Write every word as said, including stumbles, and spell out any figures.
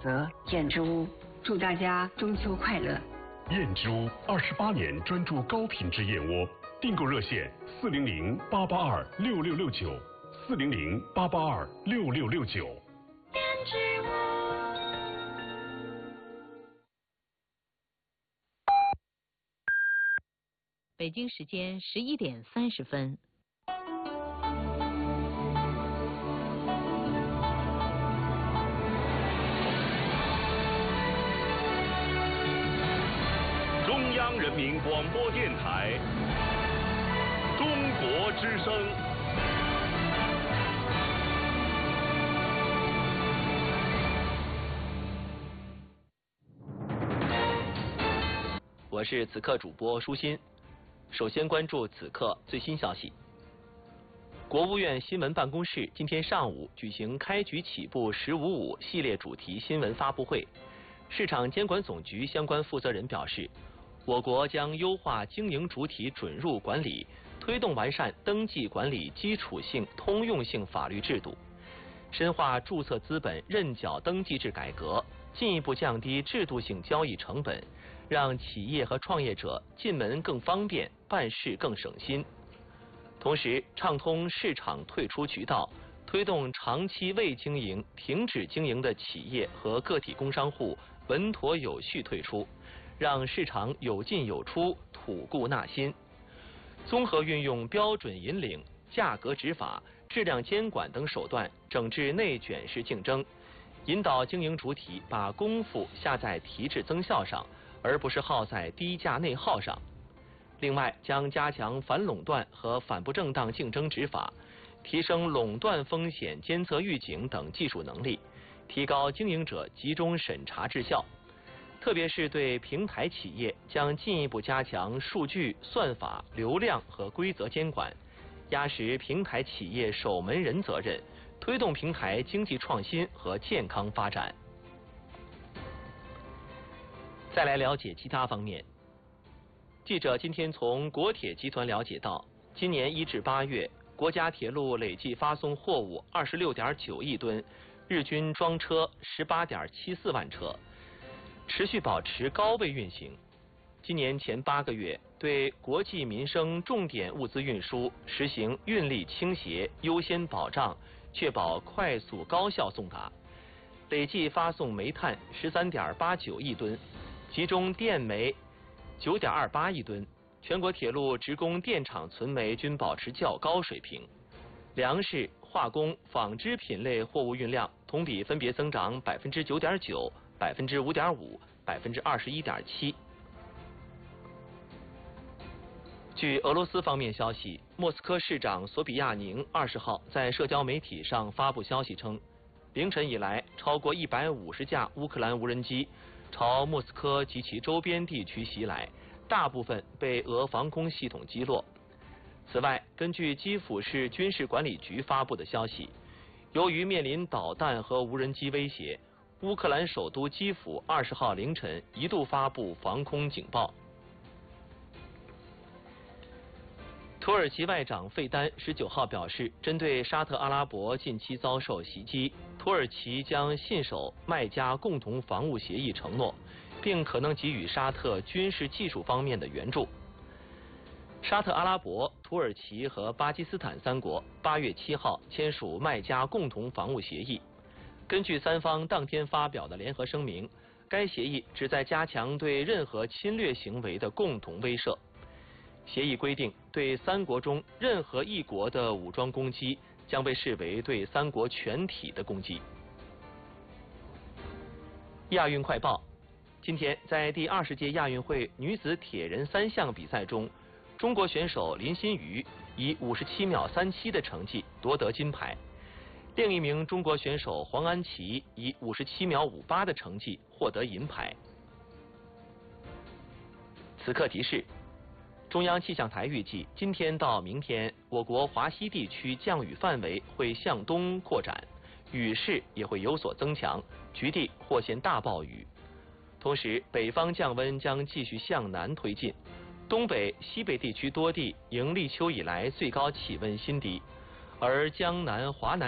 泽燕之屋，祝大家中秋快乐。 燕之屋二十八年专注高品质燕窝，订购热线四零零八八二六六六九，四零零八八二六六六九。 燕之屋。 北京时间十一点三十分。 中央人民广播电台中国之声。 我是此刻主播舒心。首先关注此刻最新消息。国务院新闻办公室今天上午举行开局起步十五五系列主题新闻发布会。市场监管总局相关负责人表示，我国将优化经营主体准入管理，推动完善登记管理基础性通用性法律制度，深化注册资本认缴登记制改革，进一步降低制度性交易成本，让企业和创业者进门更方便，办事更省心。同时，畅通市场退出渠道，推动长期未经营、停止经营的企业和个体工商户稳妥有序退出，让市场有进有出，吐故纳新。综合运用标准引领、价格执法、质量监管等手段，整治内卷式竞争，引导经营主体把功夫下在提质增效上，而不是耗在低价内耗上。另外，将加强反垄断和反不正当竞争执法，提升垄断风险监测预警等技术能力，提高经营者集中审查质效。特别是对平台企业，将进一步加强数据、算法、流量和规则监管，压实平台企业守门人责任，推动平台经济创新和健康发展。再来了解其他方面。记者今天从国铁集团了解到，今年一至八月，国家铁路累计发送货物二十六点九亿吨，日均装车十八点七四万车，持续保持高位运行。今年前八个月，对国际民生重点物资运输实行运力倾斜优先保障，确保快速高效送达。累计发送煤炭十三点八九亿吨，其中电煤九点二八亿吨，全国铁路职工电厂存煤均保持较高水平。粮食、化工、纺织品类货物运量同比分别增长百分之九点九、百分之五点五、百分之二十一点七。据俄罗斯方面消息，莫斯科市长索比亚宁二十号在社交媒体上发布消息称，凌晨以来，超过一百五十架乌克兰无人机朝莫斯科及其周边地区袭来，大部分被俄防空系统击落。此外，根据基辅市军事管理局发布的消息，由于面临导弹和无人机威胁，乌克兰首都基辅二十号凌晨一度发布防空警报。土耳其外长费丹十九号表示，针对沙特阿拉伯近期遭受袭击，土耳其将信守麦加共同防务协议承诺，并可能给予沙特军事技术方面的援助。沙特阿拉伯、土耳其和巴基斯坦三国八月七号签署麦加共同防务协议。根据三方当天发表的联合声明，该协议旨在加强对任何侵略行为的共同威慑。协议规定，对三国中任何一国的武装攻击将被视为对三国全体的攻击。亚运快报：今天在第二十届亚运会女子铁人三项比赛中，中国选手林心如以五十七秒三七的成绩夺得金牌，另一名中国选手黄安琪以五十七秒五八的成绩获得银牌。此刻提示。中央气象台预计，今天到明天，我国华西地区降雨范围会向东扩展，雨势也会有所增强，局地或现大暴雨。同时，北方降温将继续向南推进，东北、西北地区多地迎立秋以来最高气温新低，而江南、华南